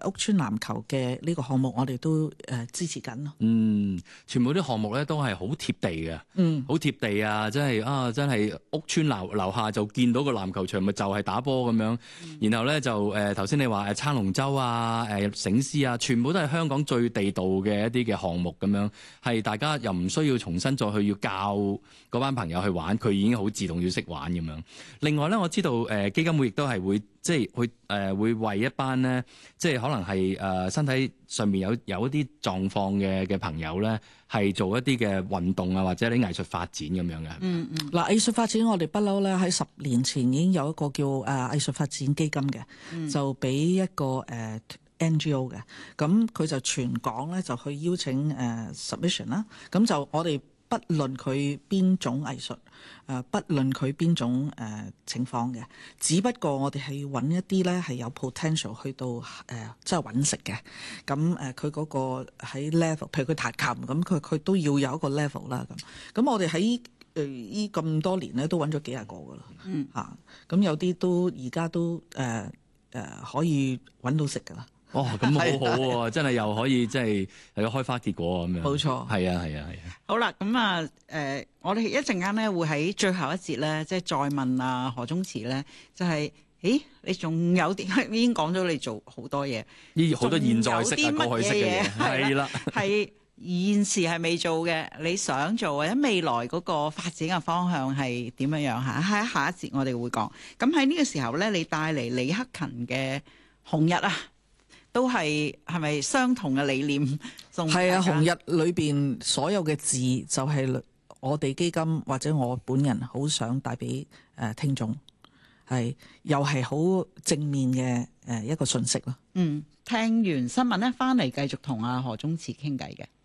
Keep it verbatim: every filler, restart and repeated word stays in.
屋邨籃球嘅呢個項目，我哋都誒、呃、支持緊咯。 嗯，全部啲項目咧都係好貼地嘅， 嗯， 好貼地啊！真係啊，真係屋邨樓樓下就見到個籃球場，咪就係打波咁樣。嗯、然後咧就誒頭先你話誒撐龍舟啊、誒醒獅啊，全部都係香港最地道嘅一啲嘅項目咁樣，係大家又唔需要重新再去要教嗰班朋友去玩，佢已經好自動要識玩咁樣。另外咧，我知道誒、呃、基金會亦都係會即係去誒、呃、會為一班咧，即係可能係誒、呃、身體上面有有一啲狀況嘅嘅朋友咧，係做一啲嘅運動啊，或者啲藝術發展咁樣嘅。 嗯嗯。嗱、呃，藝術發展我哋不嬲咧，喺十年前已經有一個叫誒、呃、藝術發展基金嘅，嗯、就俾一個誒、呃、N G O 嘅，咁佢就全港咧就去邀請誒、呃、submission 啦，咁就我哋不論佢邊種藝術。誒，不論佢邊種誒、呃、情況嘅，只不過我哋係揾一啲咧係有 potential 去到誒即係揾食嘅。咁誒佢嗰個喺 level，譬如佢彈琴，咁佢佢都要有一個 level 啦。咁咁我哋喺誒依咁多年咧都揾咗幾廿個噶啦。嗯，嚇、啊，咁有啲都而家都誒誒、呃呃、可以揾到食噶啦。 哦，咁好好喎、啊，真係又可以即係係開花結果咁樣。冇錯，係啊，係啊，係啊。 好啦，咁啊，誒、呃，我哋一陣間咧會喺最後一節咧，即係再問啊何宗慈咧，就係、是，咦，你仲有啲已經講咗你做好多嘢， 呢好多現在式啊過去式嘅嘢，係啦， 係現時係未做嘅，你想做或者未來嗰個發展嘅方向係點樣樣嚇？喺下一節我哋會講。咁喺呢個時候咧，你帶嚟李克勤嘅紅日啊！都係係咪相同嘅理念？ 係啊，紅日裏邊所有嘅字就係我哋基金或者我本人好想帶俾誒聽眾，係又係好正面嘅誒一個訊息咯。 嗯，聽完新聞咧，翻嚟繼續同阿何宗慈傾偈嘅。